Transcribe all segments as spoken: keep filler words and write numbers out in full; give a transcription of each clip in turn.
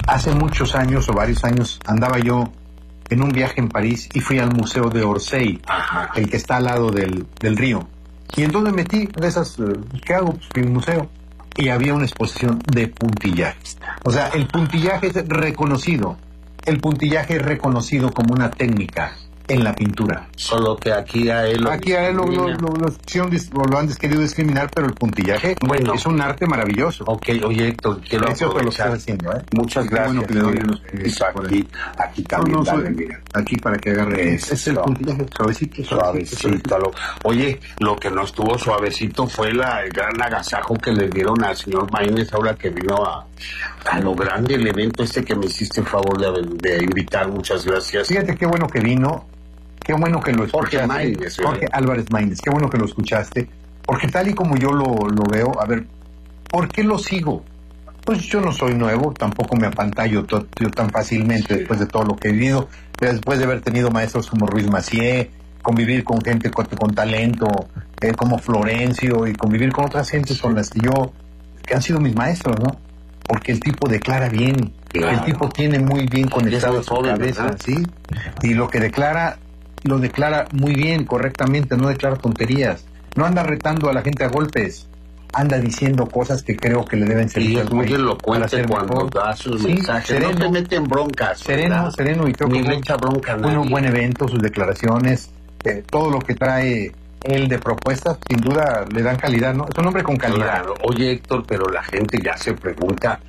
Hace muchos años o varios años andaba yo en un viaje en París y fui al Museo de Orsay, Ajá. el que está al lado del, del río. Y entonces me metí de esas, eh, ¿qué hago? Pues fui al museo. Y había una exposición de puntillaje. O sea, el puntillaje es reconocido. El puntillaje es reconocido como una técnica en la pintura. Solo que aquí a él lo Aquí a él lo, lo, lo, lo, lo, lo han querido discriminar, pero el puntillaje bueno, es un arte maravilloso. Ok, oye Héctor, quiero Eso te lo estás haciendo, ¿eh? Muchas Qué gracias. bueno que le doy unos Eso aquí, aquí también, no, no, dale, soy, mira. Aquí para que agarre. Es, es el puntillaje suavecito, suavecito. Suavecito. Lo, oye, lo que no estuvo suavecito fue la, el gran agasajo que le dieron al señor Maínez ahora que vino a, a lo grande el evento este que me hiciste el favor de, de invitar. Muchas gracias. Fíjate qué bueno que vino. Qué bueno que lo escuchaste. Jorge Maínez, Jorge Álvarez Maínez, qué bueno que lo escuchaste. Porque tal y como yo lo, lo veo, a ver, ¿por qué lo sigo? Pues yo no soy nuevo, tampoco me apantallo to, yo tan fácilmente después de todo lo que he vivido, después de haber tenido maestros como Ruiz Massieu, convivir con gente con, con talento, eh, como Florencio, y convivir con otras gentes con las que yo, que han sido mis maestros, ¿no? Porque el tipo declara bien, claro. El tipo tiene muy bien conectado su cabeza, ¿sí? Y lo que declara, lo declara muy bien, correctamente, no declara tonterías, no anda retando a la gente a golpes, anda diciendo cosas que creo que le deben servir. Y es muy elocuente cuando mejor. Da sus sí, mensajes, sereno, no te mete en broncas. Sereno, ¿verdad? sereno, y creo Ni que le echa bronca a nadie. Fue un buen evento, sus declaraciones, eh, todo lo que trae él de propuestas, sin duda le dan calidad, ¿no? Es un hombre con calidad. Claro. Oye, Héctor, pero la gente ya se pregunta,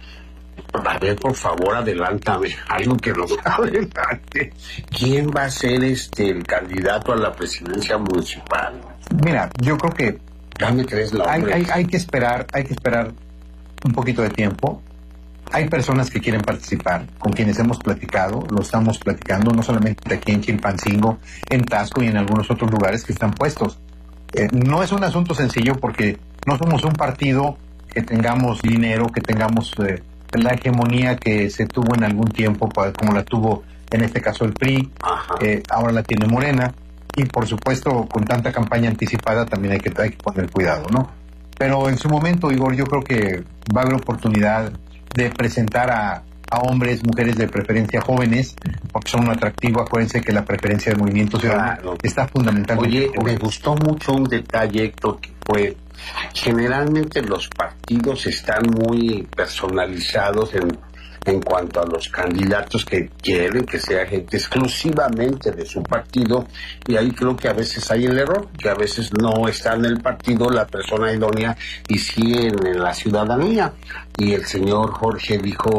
a ver, por favor, adelántame, algo que nos adelante. ¿Quién va a ser este el candidato a la presidencia municipal? Mira, yo creo que Dame tres nombres. Hay, hay, hay que esperar, hay que esperar un poquito de tiempo. Hay personas que quieren participar, con quienes hemos platicado, lo estamos platicando, no solamente aquí en Chilpancingo, en Taxco y en algunos otros lugares que están puestos. Eh, no es un asunto sencillo porque no somos un partido que tengamos dinero, que tengamos eh, la hegemonía que se tuvo en algún tiempo, como la tuvo en este caso el P R I, eh, ahora la tiene Morena. Y por supuesto, con tanta campaña anticipada también hay que, hay que poner cuidado, ¿no? Pero en su momento, Igor, yo creo que va a haber oportunidad de presentar a, a hombres, mujeres de preferencia jóvenes, porque son un atractivo. Acuérdense que la preferencia del movimiento ciudadano claro. está fundamentalmente. Oye, me gustó mucho un detalle, Héctor, que fue, generalmente los partidos están muy personalizados en en cuanto a los candidatos que quieren que sea gente exclusivamente de su partido, y ahí creo que a veces hay el error, que a veces no está en el partido la persona idónea y sí en, en la ciudadanía. Y el señor Jorge dijo